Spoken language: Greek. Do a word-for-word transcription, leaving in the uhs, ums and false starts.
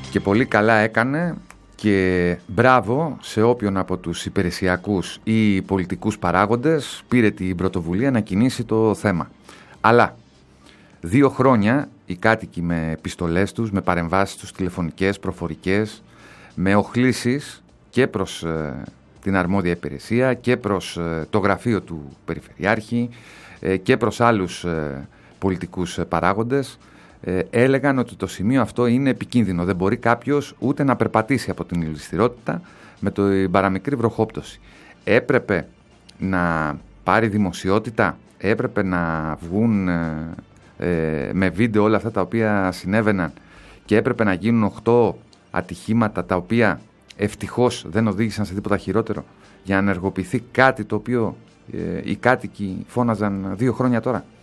Και πολύ καλά έκανε και μπράβο σε όποιον από τους υπηρεσιακούς ή πολιτικούς παράγοντες πήρε την πρωτοβουλία να κινήσει το θέμα. Αλλά δύο χρόνια οι κάτοικοι με επιστολές τους, με παρεμβάσεις τους τηλεφωνικές, προφορικές, με οχλήσεις και προς ε, την αρμόδια υπηρεσία και προς ε, το γραφείο του Περιφερειάρχη ε, και προς άλλους ε, πολιτικούς ε, παράγοντες, ε, έλεγαν ότι το σημείο αυτό είναι επικίνδυνο. Δεν μπορεί κάποιος ούτε να περπατήσει από την ηλιστηρότητα με την παραμικρή βροχόπτωση. Έπρεπε να πάρει δημοσιότητα, έπρεπε να βγουν ε, ε, με βίντεο όλα αυτά τα οποία συνέβαιναν και έπρεπε να γίνουν οκτώ ατυχήματα τα οποία ευτυχώς δεν οδήγησαν σε τίποτα χειρότερο για να ενεργοποιηθεί κάτι το οποίο ε, οι κάτοικοι φώναζαν δύο χρόνια τώρα.